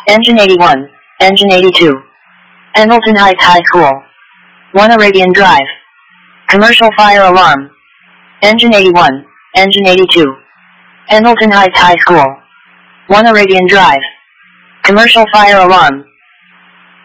Engine 81, Engine 82. Pendleton Heights High School. 1 Arabian Drive. Commercial fire alarm. Engine 81, Engine 82. Pendleton Heights High School. 1 Arabian Drive. Commercial fire alarm.